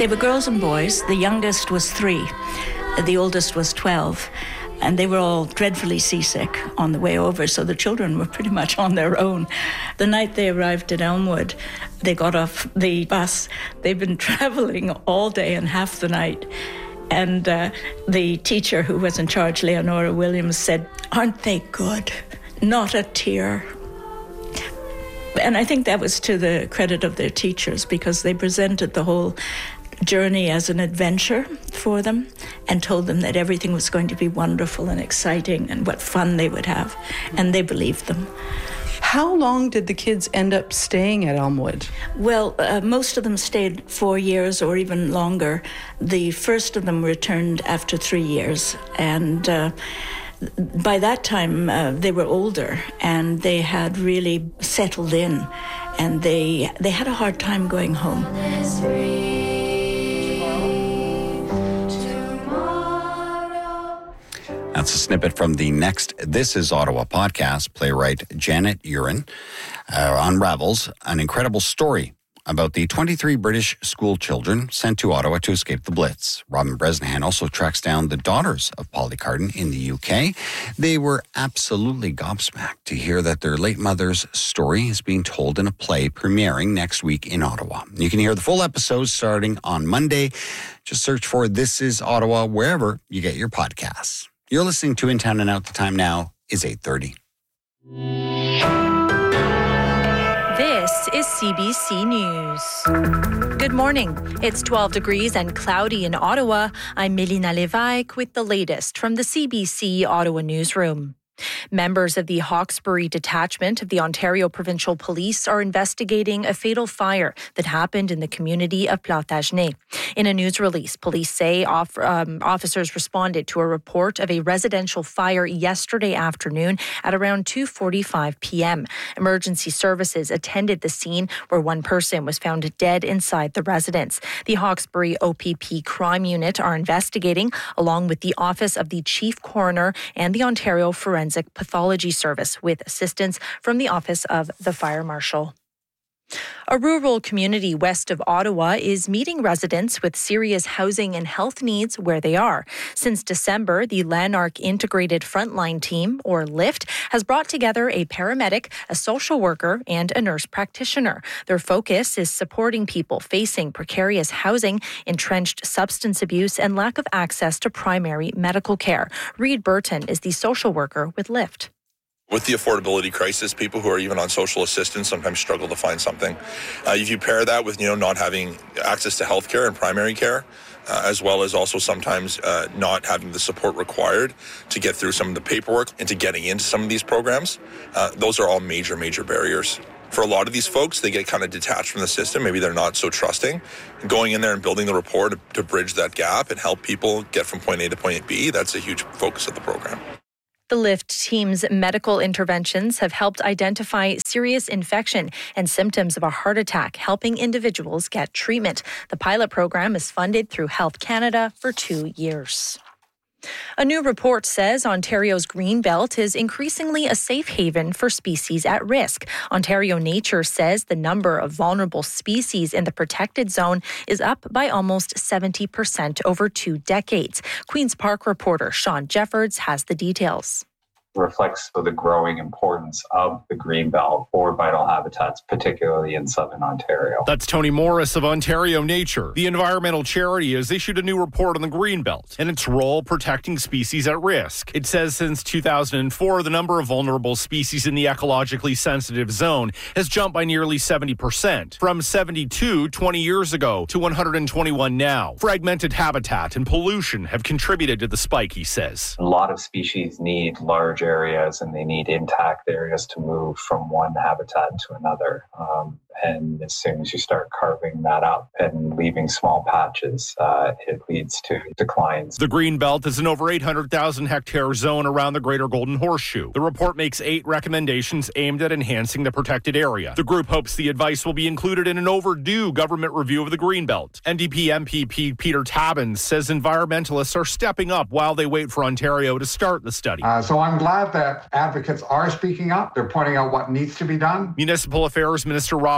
They were girls and boys. The youngest was 3. The oldest was 12. And they were all dreadfully seasick on the way over, so the children were pretty much on their own. The night they arrived at Elmwood, they got off the bus. They'd been traveling all day and half the night. And the teacher who was in charge, Leonora Williams, said, "Aren't they good? Not a tear." And I think that was to the credit of their teachers, because they presented the whole journey as an adventure for them and told them that everything was going to be wonderful and exciting and what fun they would have. And they believed them. How long did the kids end up staying at Elmwood? Well, most of them stayed 4 years or even longer. The first of them returned after 3 years. And by that time, they were older and they had really settled in. And they had a hard time going home. That's a snippet from the next This Is Ottawa podcast. Playwright Janet Urin unravels an incredible story about the 23 British school children sent to Ottawa to escape the Blitz. Robin Bresnahan also tracks down the daughters of Polly Carden in the UK. They were absolutely gobsmacked to hear that their late mother's story is being told in a play premiering next week in Ottawa. You can hear the full episode starting on Monday. Just search for This Is Ottawa wherever you get your podcasts. You're listening to In Town and Out. The time now is 8:30. This is CBC News. Good morning. It's 12 degrees and cloudy in Ottawa. I'm Melina Lévesque with the latest from the CBC Ottawa newsroom. Members of the Hawkesbury Detachment of the Ontario Provincial Police are investigating a fatal fire that happened in the community of Plantagenet. In a news release, police say officers responded to a report of a residential fire yesterday afternoon at around 2:45 p.m. Emergency services attended the scene where one person was found dead inside the residence. The Hawkesbury OPP Crime Unit are investigating, along with the Office of the Chief Coroner and the Ontario Forensic Pathology Service, with assistance from the Office of the Fire Marshal. A rural community west of Ottawa is meeting residents with serious housing and health needs where they are. Since December, the Lanark Integrated Frontline Team, or LIFT, has brought together a paramedic, a social worker, and a nurse practitioner. Their focus is supporting people facing precarious housing, entrenched substance abuse, and lack of access to primary medical care. Reed Burton is the social worker with LIFT. With the affordability crisis, people who are even on social assistance sometimes struggle to find something. If you pair that with, not having access to healthcare and primary care, as well as also sometimes not having the support required to get through some of the paperwork and to getting into some of these programs, those are all major, major barriers. For a lot of these folks, they get kind of detached from the system. Maybe they're not so trusting. Going in there and building the rapport to bridge that gap and help people get from point A to point B, that's a huge focus of the program. The LIFT team's medical interventions have helped identify serious infection and symptoms of a heart attack, helping individuals get treatment. The pilot program is funded through Health Canada for 2 years. A new report says Ontario's Greenbelt is increasingly a safe haven for species at risk. Ontario Nature says the number of vulnerable species in the protected zone is up by almost 70% over 2 decades. Queen's Park reporter Sean Jeffords has the details. Reflects the growing importance of the Greenbelt for vital habitats, particularly in southern Ontario. That's Tony Morris of Ontario Nature. The environmental charity has issued a new report on the Greenbelt and its role protecting species at risk. It says since 2004, the number of vulnerable species in the ecologically sensitive zone has jumped by nearly 70%, from 72 20 years ago to 121 now. Fragmented habitat and pollution have contributed to the spike, he says. A lot of species need large areas and they need intact areas to move from one habitat to another. And as soon as you start carving that up and leaving small patches, it leads to declines. The Greenbelt is an over 800,000 hectare zone around the Greater Golden Horseshoe. The report makes 8 recommendations aimed at enhancing the protected area. The group hopes the advice will be included in an overdue government review of the Greenbelt. NDP MPP Peter Tabbins says environmentalists are stepping up while they wait for Ontario to start the study. So I'm glad that advocates are speaking up. They're pointing out what needs to be done. Municipal Affairs Minister Rob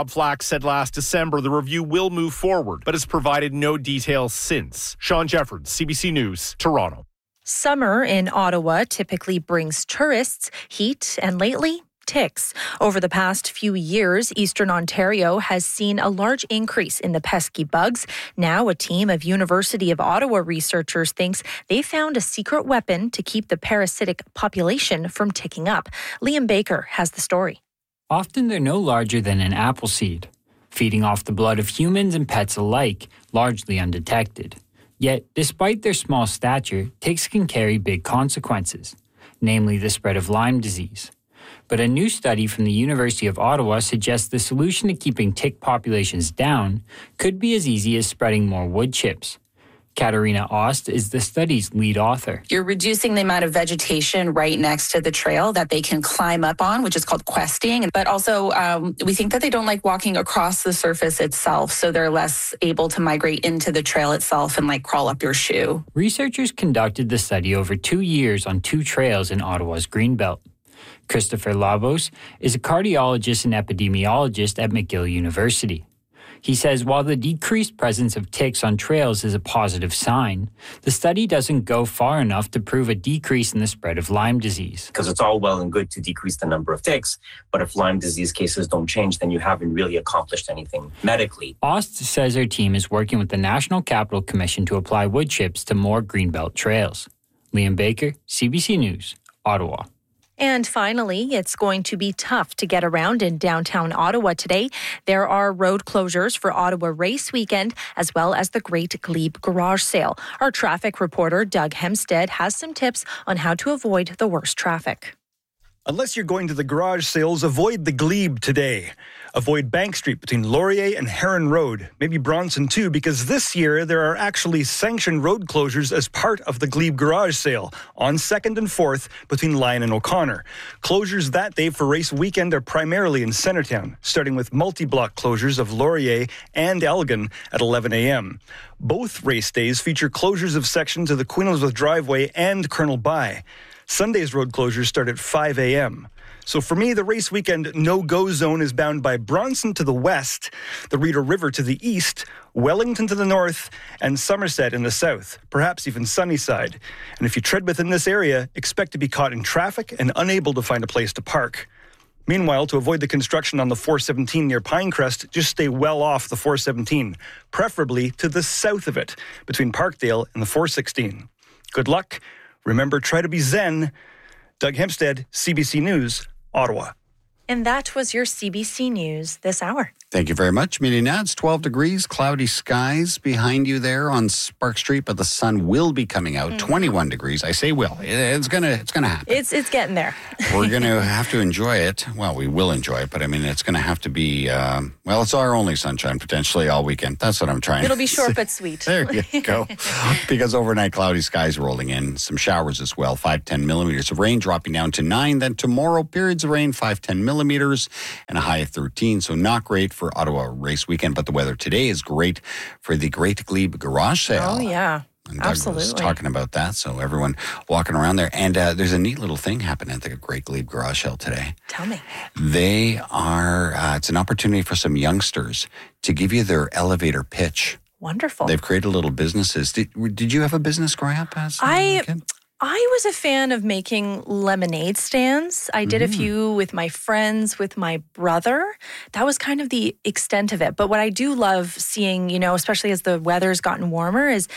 Rob Flack said last December the review will move forward, but has provided no details since. Sean Jeffords, CBC News, Toronto. Summer in Ottawa typically brings tourists, heat, and lately, ticks. Over the past few years, Eastern Ontario has seen a large increase in the pesky bugs. Now, a team of University of Ottawa researchers thinks they found a secret weapon to keep the parasitic population from ticking up. Liam Baker has the story. Often they're no larger than an apple seed, feeding off the blood of humans and pets alike, largely undetected. Yet, despite their small stature, ticks can carry big consequences, namely the spread of Lyme disease. But a new study from the University of Ottawa suggests the solution to keeping tick populations down could be as easy as spreading more wood chips. Katarina Ost is the study's lead author. You're reducing the amount of vegetation right next to the trail that they can climb up on, which is called questing. But also, we think that they don't like walking across the surface itself, so they're less able to migrate into the trail itself and crawl up your shoe. Researchers conducted the study over 2 years on 2 trails in Ottawa's Greenbelt. Christopher Labos is a cardiologist and epidemiologist at McGill University. He says while the decreased presence of ticks on trails is a positive sign, the study doesn't go far enough to prove a decrease in the spread of Lyme disease. Because it's all well and good to decrease the number of ticks, but if Lyme disease cases don't change, then you haven't really accomplished anything medically. Ost says her team is working with the National Capital Commission to apply wood chips to more Greenbelt trails. Liam Baker, CBC News, Ottawa. And finally, it's going to be tough to get around in downtown Ottawa today. There are road closures for Ottawa Race Weekend, as well as the Great Glebe Garage Sale. Our traffic reporter, Doug Hempstead, has some tips on how to avoid the worst traffic. Unless you're going to the garage sales, avoid the Glebe today. Avoid Bank Street between Laurier and Heron Road, maybe Bronson too, because this year there are actually sanctioned road closures as part of the Glebe garage sale on 2nd and 4th between Lyon and O'Connor. Closures that day for race weekend are primarily in Centertown, starting with multi-block closures of Laurier and Elgin at 11 a.m. Both race days feature closures of sections of the Queen Elizabeth Driveway and Colonel By. Sunday's road closures start at 5 a.m. So for me, the race weekend no-go zone is bound by Bronson to the west, the Reader River to the east, Wellington to the north, and Somerset in the south, perhaps even Sunnyside. And if you tread within this area, expect to be caught in traffic and unable to find a place to park. Meanwhile, to avoid the construction on the 417 near Pinecrest, just stay well off the 417, preferably to the south of it, between Parkdale and the 416. Good luck. Remember, try to be zen. Doug Hempstead, CBC News, Ottawa. And that was your CBC News this hour. Thank you very much, Amelia. Now it's 12 degrees, cloudy skies behind you there on Spark Street, but the sun will be coming out. 21 degrees. I say will. It's gonna happen. It's getting there. We're going to have to enjoy it. Well, we will enjoy it, but I mean, it's going to have to be, it's our only sunshine potentially all weekend. That's what I'm trying It'll to be short but sweet. There you go. Because overnight cloudy skies rolling in, some showers as well, 5-10 millimeters of rain dropping down to 9. Then tomorrow, periods of rain, 5-10 millimeters and a high of 13. So not great for Ottawa race weekend, but the weather today is great for the Great Glebe Garage Sale. Oh, yeah. And Doug was talking about that, so everyone walking around there. And there's a neat little thing happening at the Great Glebe Garage Sale today. Tell me. They are, it's an opportunity for some youngsters to give you their elevator pitch. Wonderful. They've created little businesses. Did you have a business growing up as a kid? I was a fan of making lemonade stands. I did a few with my friends, with my brother. That was kind of the extent of it. But what I do love seeing, especially as the weather's gotten warmer, is,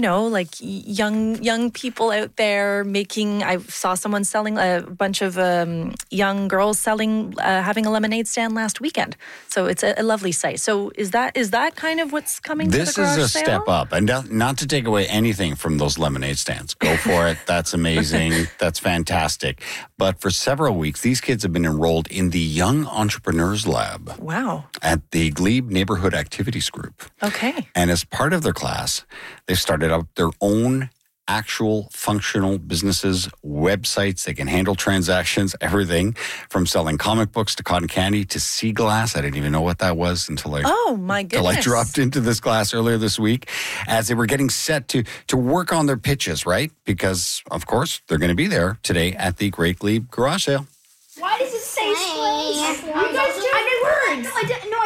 young people out there making. I saw someone selling a bunch of young girls having a lemonade stand last weekend. So it's a lovely sight. So is that kind of what's coming to the garage sale? This is a step up. And not to take away anything from those lemonade stands. Go for it. That's amazing. That's fantastic. But for several weeks, these kids have been enrolled in the Young Entrepreneurs Lab. Wow. At the Glebe Neighborhood Activities Group. Okay. And as part of their class, they've started up their own actual functional businesses, websites. They can handle transactions, everything from selling comic books to cotton candy to sea glass. I didn't even know what that was until I dropped into this class earlier this week as they were getting set to work on their pitches, right? Because, of course, they're going to be there today at the Great Glebe Garage Sale. Why does it say slaves? You guys do? I did words. No, I didn't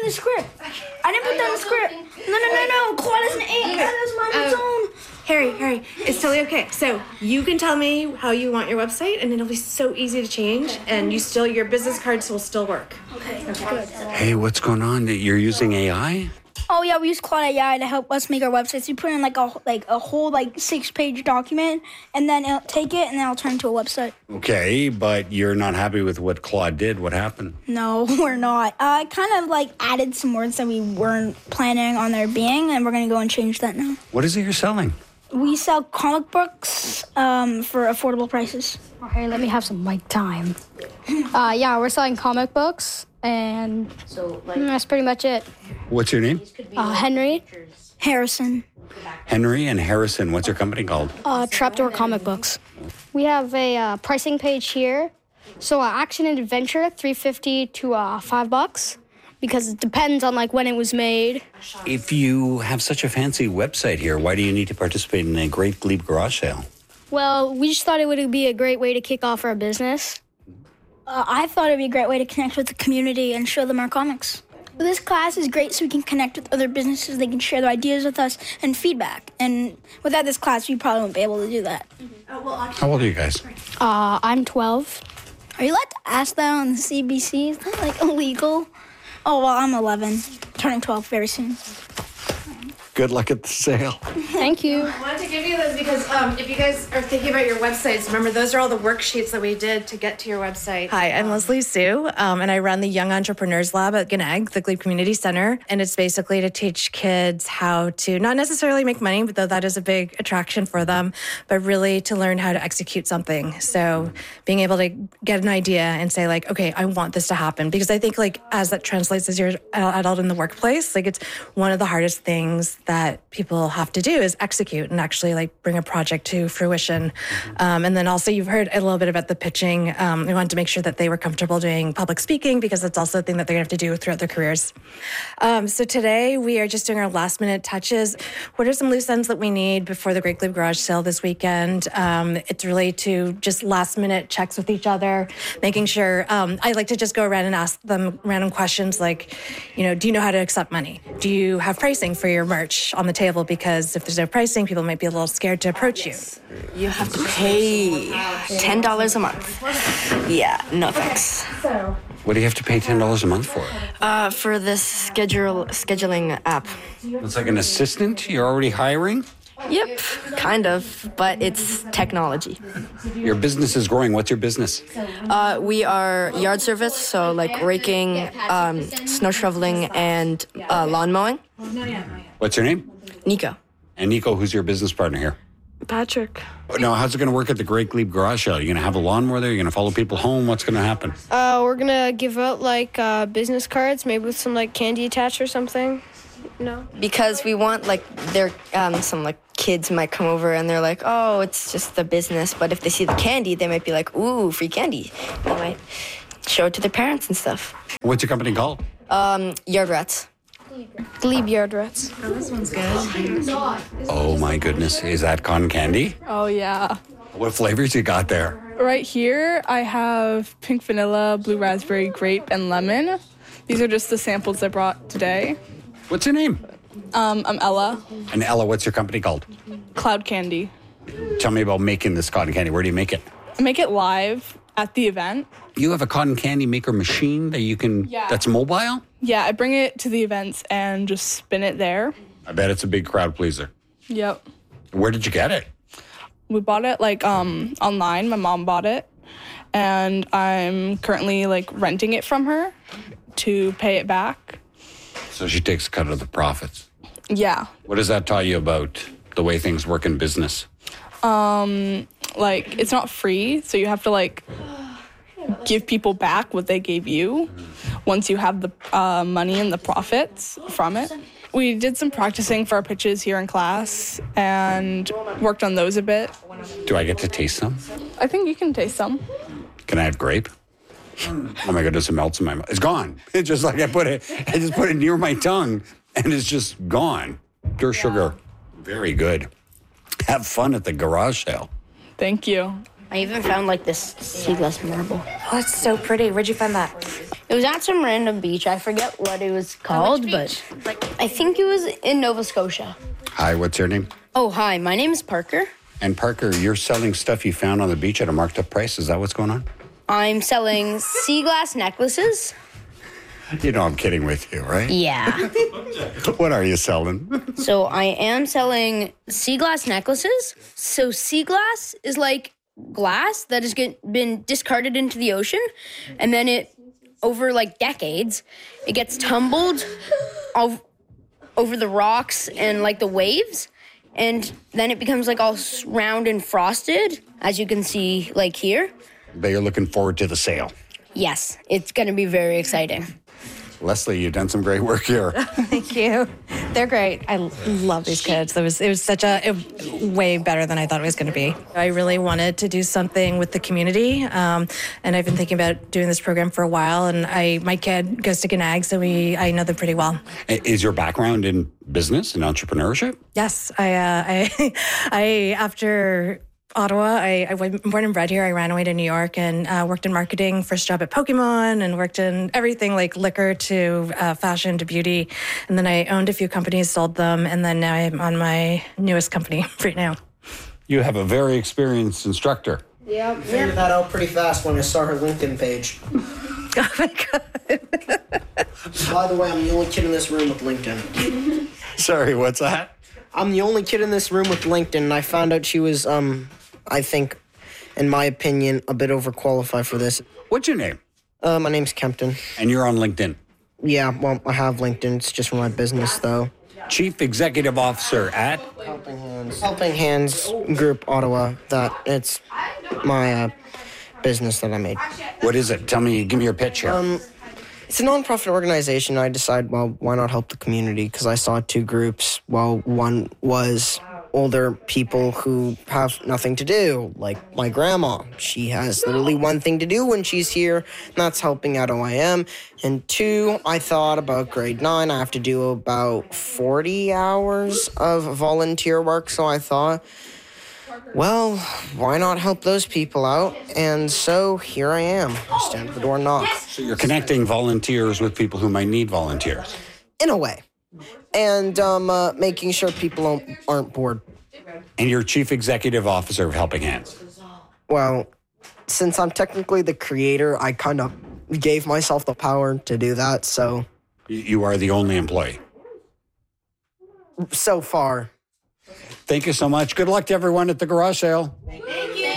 the script. I didn't put that in the script. No. Claude is an 8. That's mine its own. Harry, it's totally okay. So you can tell me how you want your website, and it'll be so easy to change, and your business cards will still work. Okay. Good. Hey, what's going on? You're using AI? Oh yeah, we use Claude AI to help us make our websites. We put in a whole 6-page document, and then it'll take it and then it'll turn into a website. Okay, but you're not happy with what Claude did. What happened? No, we're not. I kind of added some words that we weren't planning on there being, and we're gonna go and change that now. What is it you're selling? We sell comic books for affordable prices. Okay, let me have some mic time. Yeah, we're selling comic books, and that's pretty much it. What's your name? Henry. Harrison. Henry and Harrison. What's your company called? Trapdoor Comic Books. We have a pricing page here. So action and adventure, $3.50 to $5, because it depends on when it was made. If you have such a fancy website here, why do you need to participate in a Great Glebe garage sale? Well, we just thought it would be a great way to kick off our business. I thought it would be a great way to connect with the community and show them our comics. This class is great so we can connect with other businesses. They can share their ideas with us and feedback. And without this class, we probably won't be able to do that. How old are you guys? I'm 12. Are you allowed to ask that on the CBC? Is that illegal? Oh, well, I'm 11, turning 12 very soon. Good luck at the sale. Thank you. I wanted to give you those because if you guys are thinking about your websites, remember those are all the worksheets that we did to get to your website. Hi, I'm Leslie Sue, and I run the Young Entrepreneurs Lab at GNEG, the Glebe Community Center, and it's basically to teach kids how to not necessarily make money, but though that is a big attraction for them, but really to learn how to execute something. So being able to get an idea and say okay, I want this to happen, because I think as that translates as you're an adult in the workplace, it's one of the hardest things that people have to do is execute and actually bring a project to fruition. And then also you've heard a little bit about the pitching. We wanted to make sure that they were comfortable doing public speaking, because that's also a thing that they're going to have to do throughout their careers. So today we are just doing our last minute touches. What are some loose ends that we need before the Great Glebe Garage sale this weekend? It's really to just last minute checks with each other, making sure, I like to just go around and ask them random questions do you know how to accept money? Do you have pricing for your merch on the table? Because if there's no pricing, people might be a little scared to approach you. You have to pay $10 a month. Yeah, no thanks. What do you have to pay $10 a month for? For this scheduling app. It's like an assistant you're already hiring? Yep, kind of, but it's technology. Your business is growing. What's your business? We are yard service, so raking, snow shoveling, and lawn mowing. What's your name? Nico. And Nico, who's your business partner here? Patrick. Now, how's it going to work at the Great Glebe Garage Sale? You're going to have a lawnmower there? You're going to follow people home? What's going to happen? We're going to give out business cards, maybe with some candy attached or something. No. Because we want their some kids might come over and they're oh, it's just the business, but if they see the candy, they might be ooh, free candy. They might show it to their parents and stuff. What's your company called? Yard Rats. Glebe Yard Rats. Oh, this one's good. Oh my goodness, is that cotton candy? Oh yeah. What flavors you got there? Right here I have pink vanilla, blue raspberry, grape, and lemon. These are just the samples I brought today. What's your name? I'm Ella. And Ella, what's your company called? Cloud Candy. Tell me about making this cotton candy. Where do you make it? I make it live at the event. You have a cotton candy maker machine that you can, that's mobile? Yeah, I bring it to the events and just spin it there. I bet it's a big crowd pleaser. Yep. Where did you get it? We bought it online. My mom bought it. And I'm currently renting it from her to pay it back. So she takes a cut of the profits. Yeah. What does that tell you about the way things work in business? It's not free, so you have to give people back what they gave you once you have the money and the profits from it. We did some practicing for our pitches here in class and worked on those a bit. Do I get to taste some? I think you can taste some. Can I have grape? Oh my goodness, it melts in my mouth. It's gone. It's just I just put it near my tongue and it's just gone. Pure sugar. Very good. Have fun at the garage sale. Thank you. I even found like this sea glass marble. Oh, it's so pretty. Where'd you find that? It was at some random beach. I forget what it was called, but I think it was in Nova Scotia. Hi, what's your name? Oh, hi. My name is Parker. And Parker, you're selling stuff you found on the beach at a marked up price. Is that what's going on? I'm selling sea glass necklaces. You know I'm kidding with you, right? Yeah. What are you selling? So I am selling sea glass necklaces. So sea glass is like glass that has been discarded into the ocean, and then it, over like decades, it gets tumbled over the rocks and like the waves, and then it becomes like all round and frosted, as you can see like here. But you're looking forward to the sale. Yes, it's going to be very exciting. Leslie, you've done some great work here. Thank you. They're great. I love these kids. It was such way better than I thought it was going to be. I really wanted to do something with the community, and I've been thinking about doing this program for a while. And my kid goes to Gnag, so I know them pretty well. Is your background in business and entrepreneurship? Yes, I after Ottawa, I was born and bred here. I ran away to New York and worked in marketing, first job at Pokemon, and worked in everything like liquor to fashion to beauty. And then I owned a few companies, sold them, and then now I'm on my newest company right now. You have a very experienced instructor. Yeah, I figured that out pretty fast when I saw her LinkedIn page. Oh my God. By the way, I'm the only kid in this room with LinkedIn. Sorry, what's that? I'm the only kid in this room with LinkedIn, and I found out she was, I think, in my opinion, a bit overqualified for this. What's your name? My name's Kempton. And you're on LinkedIn? Yeah, well, I have LinkedIn. It's just for my business, though. Chief Executive Officer at? Helping Hands Group, Ottawa. It's my business that I made. What is it? Give me your pitch here. It's a nonprofit organization. I decided, well, why not help the community? Because I saw two groups. Well, one was older people who have nothing to do, like my grandma. She has literally one thing to do when she's here, and that's helping out OIM. And two, I thought about grade 9. I have to do about 40 hours of volunteer work, so I thought, well, why not help those people out? And so here I am. I stand at the door and knock. So you're connecting volunteers with people who might need volunteers? In a way. And making sure people aren't bored. And you're Chief Executive Officer of Helping Hands? Well, since I'm technically the creator, I kind of gave myself the power to do that, so... You are the only employee? So far. Thank you so much. Good luck to everyone at the garage sale. Thank you.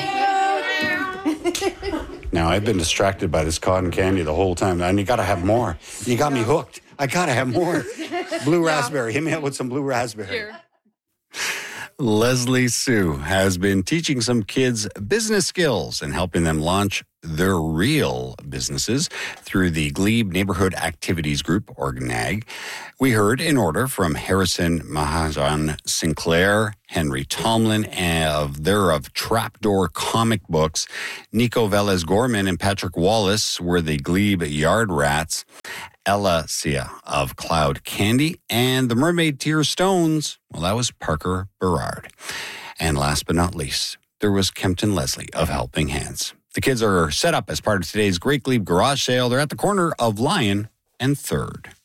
Now, I've been distracted by this cotton candy the whole time, and you got to have more. You got me hooked. I got to have more. Blue raspberry. Hit me up with some blue raspberry. Sure. Leslie Sue has been teaching some kids business skills and helping them launch their real businesses through the Glebe Neighborhood Activities Group, or GNAG. We heard in order from Harrison Mahajan Sinclair, Henry Tomlin of Trapdoor Comic Books. Nico Velez-Gorman and Patrick Wallace were the Glebe Yard Rats. Ella Sia of Cloud Candy, and the Mermaid Tear Stones, well, that was Parker Berard. And last but not least, there was Kempton Leslie of Helping Hands. The kids are set up as part of today's Great Glebe Garage Sale. They're at the corner of Lion and 3rd.